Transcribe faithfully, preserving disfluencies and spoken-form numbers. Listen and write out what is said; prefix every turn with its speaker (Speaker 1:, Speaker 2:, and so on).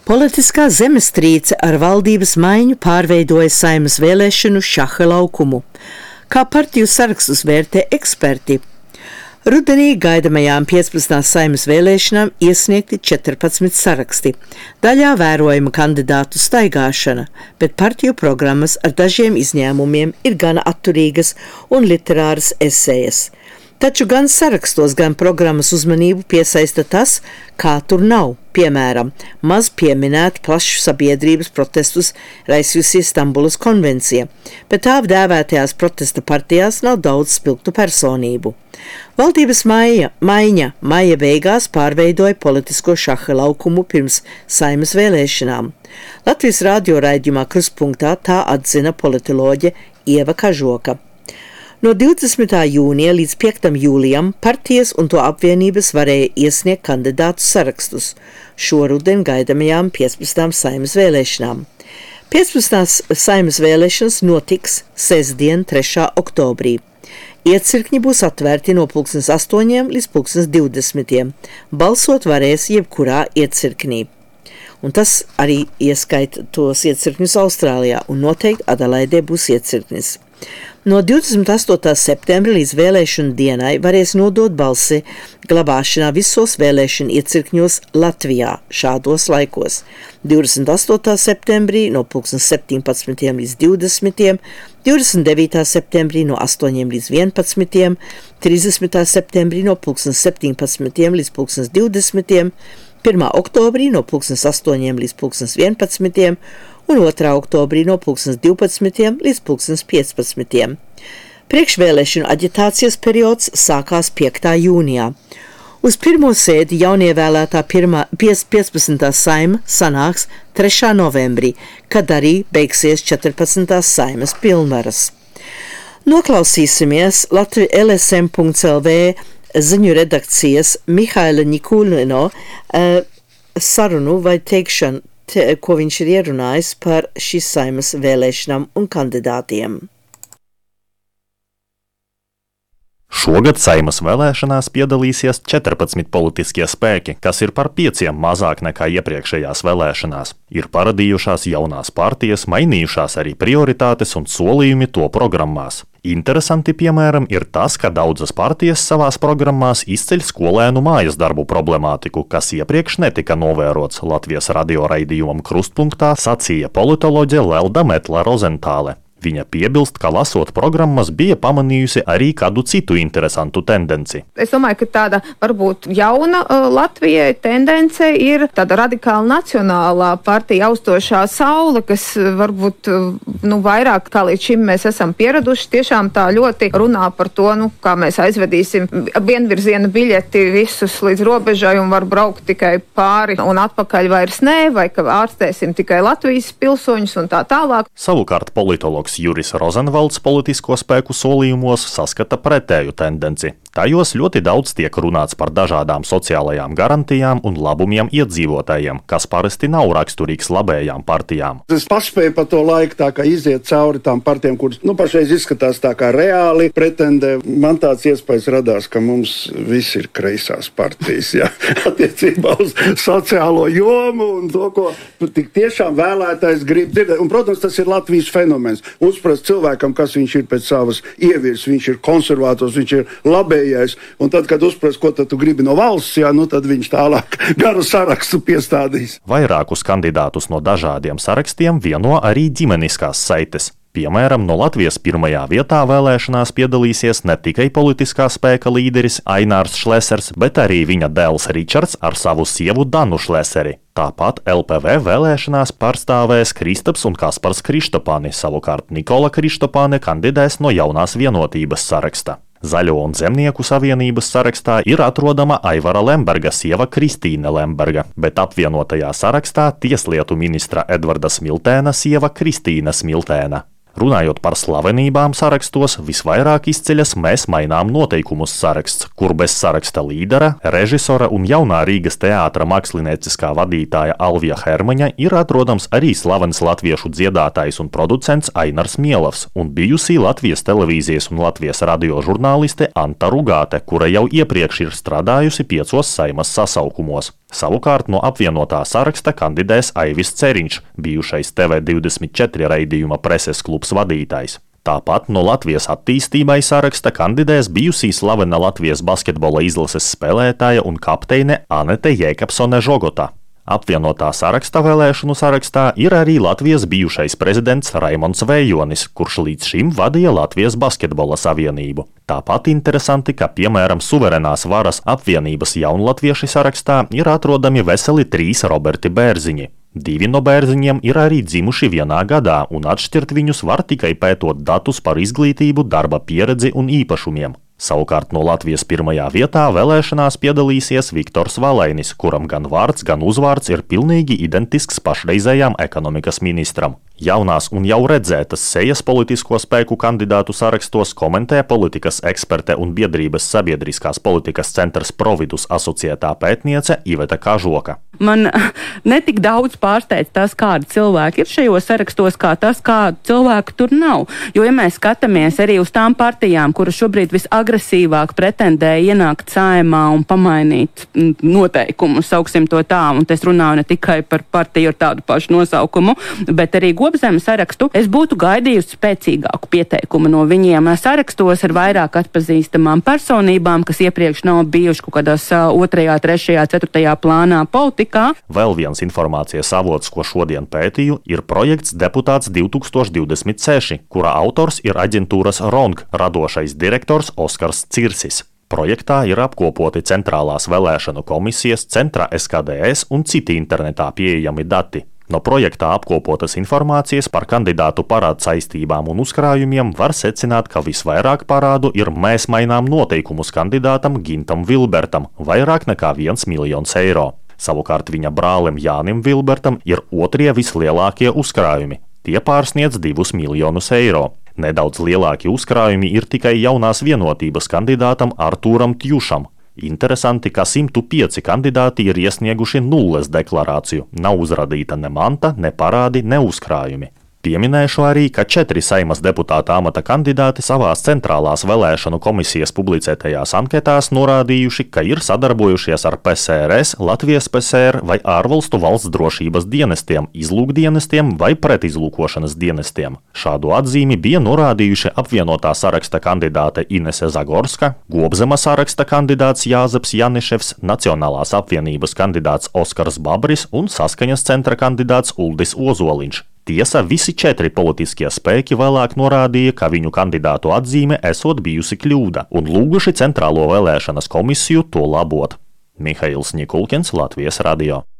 Speaker 1: Politiskā zemestrīce ar valdības maiņu pārveidoja Saeimas vēlēšanu šaha laukumu. Kā partiju sarakstus vērtē eksperti? Rudenī gaidamajām piecpadsmitās Saeimas vēlēšanām iesniegti četrpadsmit saraksti. Daļā vērojama kandidātu staigāšana, bet partiju programmas ar dažiem izņēmumiem ir gana atturīgas un literāras esejas. Taču gan sarakstos, gan programmas uzmanību piesaista tas, kā tur nav. Piemēram, maz pieminēt plašu sabiedrības protestus raisījusi Stambulas konvencija, bet tā dēvētajās protesta partijās nav daudz spilgtu personību. Valdības maija, maiņa maija beigās pārveidoja politisko šaha laukumu pirms Saeimas vēlēšanām. Latvijas radio raidījumā Kruspunktā tā atzina politoloģe Ieva Kažoka. No divdesmitā jūnija līdz piektam jūlijam partijas un to apvienības varēja iesniegt kandidātu sarakstus šoruden gaidamajām piecpadsmitām Saeimas vēlēšanām. piecpadsmitās Saeimas vēlēšanas notiks sestdien, trešā oktobrī. Iecirkņi būs atvērti no pulkstens astoņiem līdz pulkstens divdesmitiem. Balsot varēs jebkurā iecirknī. Un tas arī ieskaita tos iecirkņus Austrālijā, un noteikti Adelaidē būs iecirknis. No divdesmit astotā septembra līdz vēlēšanu dienai varēs nodot balsi glabāšanā visos vēlēšanu iecirkņos Latvijā šādos laikos. divdesmit astotā septembrī no pulkstens septiņpadsmitiem līdz divdesmitiem, divdesmit devītā septembrī no astoņiem līdz vienpadsmitiem, trīsdesmitā septembrī no pulkstens septiņpadsmitiem līdz pulkstens divdesmitiem, pirmā oktobrī no pulkstens astoņiem līdz pulkstens vienpadsmitiem un otrā oktobrī no pulkstens divpadsmitiem līdz pulkstens piecpadsmitiem. Priekšvēlēšanu aģitācijas periods sākās piektā jūnijā. Uz pirmo sēdi jaunievēlētā pirmā, piecpadsmitā Saeima sanāks trešā novembrī, kad arī beigsies četrpadsmitās Saeimas pilnvaras. Noklausīsimies Latvijas L S M punkts L V ziņu redakcijas Mihaila Nikulino uh, sarunu vai teikšanu, te, ko viņš ir ierunājis par šīs Saeimas vēlēšanām un kandidātiem.
Speaker 2: Šogad Saeimas vēlēšanās piedalīsies četrpadsmit politiskie spēki, kas ir par pieciem mazāk nekā iepriekšējās vēlēšanās. Ir paradījušās jaunās partijas, mainījušās arī prioritātes un solījumi to programmās. Interesanti, piemēram, ir tas, ka daudzas partijas savās programmās izceļ skolēnu mājas darbu problemātiku, kas iepriekš netika novērots. Latvijas radio raidījumam Krustpunktā sacīja politoloģe Lelda Metla Rozentāle. Viņa piebilst, ka lasot programmas bija pamanījusi arī kādu citu interesantu tendenci.
Speaker 3: Es domāju, ka tāda varbūt jauna uh, Latvijai tendence ir tāda radikāla nacionālā partija austošā saule, kas uh, varbūt uh, nu, vairāk kā līdz šim mēs esam pieraduši, tiešām tā ļoti runā par to, nu, kā mēs aizvedīsim vienvirziena biļeti visus līdz robežai un var braukt tikai pāri un atpakaļ vairs nē, vai ka ārstēsim tikai Latvijas pilsoņus un tā tālāk.
Speaker 2: Savukārt politologs Juris Rozenvalds politisko spēku solījumos saskata pretēju tendenci. Tajos ļoti daudz tiek runāts par dažādām sociālajām garantijām un labumiem iedzīvotājiem, kas parasti nav raksturīgs labējām partijām.
Speaker 4: Es paspēju pa to laiku tā kā iziet cauri tām partijām, kuras nu, pašreiz izskatās tā kā reāli pretendē. Man tāds iespējas radās, ka mums viss ir kreisās partijas, jā, attiecībā uz sociālo jomu un to, ko tik tiešām vēlētājs grib dzirdēt. Un, protams, tas ir Latvijas fenomens. Uzprast cilvēkam, kas viņš ir pēc savas ievirs, viņš ir konservators, viņš ir labējais. Un tad, kad uzprast, ko tad tu gribi no valsts, jā, nu tad viņš tālāk garu sarakstu piestādīs.
Speaker 2: Vairākus kandidātus no dažādiem sarakstiem vieno arī ģimeniskās saites. Piemēram, no Latvijas pirmajā vietā vēlēšanās piedalīsies ne tikai politiskā spēka līderis Ainārs Šlesers, bet arī viņa dēls Ričards ar savu sievu Danu Šleseri. Tāpat L P V vēlēšanās pārstāvēs Kristaps un Kaspars Krištopāni, savukārt Nikola Krištopāne kandidēs no Jaunās vienotības saraksta. Zaļo un Zemnieku savienības sarakstā ir atrodama Aivara Lemberga sieva Kristīne Lemberga, bet apvienotajā sarakstā tieslietu ministra Edvarda Smiltēna sieva Kristīna Smiltēna. Runājot par slavenībām sarakstos, visvairāk izceļas Mēs mainām noteikumus saraksts, kur bez saraksta līdera, režisora un jaunā Rīgas teātra mākslinieciskā vadītāja Alvija Hermaņa ir atrodams arī slavens latviešu dziedātājs un producents Ainars Mielavs un bijusī Latvijas televīzijas un Latvijas radio žurnāliste Anta Rugāte, kura jau iepriekš ir strādājusi piecos Saeimas sasaukumos. Savukārt no apvienotā saraksta kandidēs Aivis Ceriņš, bijušais T V divdesmit četri raidījuma preses klubs vadītājs. Tāpat no Latvijas attīstībai saraksta kandidēs bijusī slavena Latvijas basketbola izlases spēlētāja un kapteine Anete Jēkabsone Žogota. Apvienotā saraksta vēlēšanu sarakstā ir arī Latvijas bijušais prezidents Raimonds Vējonis, kurš līdz šim vadīja Latvijas basketbola savienību. Tāpat interesanti, ka piemēram Suverenās varas apvienības jaunlatvieši sarakstā ir atrodami veseli trīs Roberti Bērziņi. Divi no bērziņiem ir arī dzimuši vienā gadā, un atšķirt viņus var tikai pētot datus par izglītību, darba pieredzi un īpašumiem. Savukārt no Latvijas pirmajā vietā vēlēšanās piedalīsies Viktors Valainis, kuram gan vārds, gan uzvārds ir pilnīgi identisks pašreizējām ekonomikas ministram. Jaunās un jau redzētas sejas politisko spēku kandidātu sarakstos komentē politikas eksperte un biedrības sabiedriskās politikas centrs Providus asociētā pētniece Iveta Kažoka.
Speaker 5: Man netik daudz pārsteidz tas, kādi cilvēki ir šajos sarakstos, kā tas, kādu cilvēku tur nav. Jo, ja mēs skatāmies arī uz tām partijām, kuras šobrīd visagresīvāk pretendē ienākt saimā un pamainīt noteikumus, sauksim to tā, un es runāju ne tikai par partiju ar tādu pašu nosaukumu, bet arī Gobzemes sarakstu, es būtu gaidījusi spēcīgāku pieteikumu no viņiem sarakstos ar vairāk atpazīstamām personībām, kas iepriekš nav bijuši kaut kādās otrajā, trešajā, ceturtajā plānā politikā.
Speaker 2: Vēl viens informācijas avots, ko šodien pētīju, ir projekts Deputāts divi tūkstoši divdesmit seši, kura autors ir aģentūras R O N G radošais direktors Oskars Cirsis. Projektā ir apkopoti centrālās vēlēšanu komisijas, centra S K D S un citi internetā pieejami dati. No projektā apkopotas informācijas par kandidātu parādu saistībām un uzkrājumiem var secināt, ka visvairāk parādu ir mēs mainām noteikumus kandidātam Gintam Vilbertam – vairāk nekā viens miljons eiro. Savukārt viņa brālim Jānim Vilbertam ir otrie vislielākie uzkrājumi. Tie pārsniedz divus miljonus eiro. Nedaudz lielāki uzkrājumi ir tikai jaunās vienotības kandidātam Artūram Tjušam. Interesanti, ka simt pieci kandidāti ir iesnieguši nulles deklarāciju, nav uzradīta ne manta, ne parādi, ne uzkrājumi. Pieminēšu arī, ka četri Saimas deputāta amata kandidāti savās centrālās vēlēšanu komisijas publicētajās anketās norādījuši, ka ir sadarbojušies ar P S R S, Latvijas P S R vai ārvalstu valsts drošības dienestiem, izlūkdienestiem vai pretizlūkošanas dienestiem. Šādu atzīmi bija norādījuši apvienotā saraksta kandidāte Inese Zagorska, Gobzema saraksta kandidāts Jāzeps Janiševs, Nacionālās apvienības kandidāts Oskars Babris un Saskaņas centra kandidāts Uldis Ozoliņš. Tiesa, visi četri politiskie spēki vēlāk norādīja, ka viņu kandidātu atzīme esot bijusi kļūda un lūguši Centrālo vēlēšanas komisiju to labot. Mihails Nikulkins, Latvijas radio.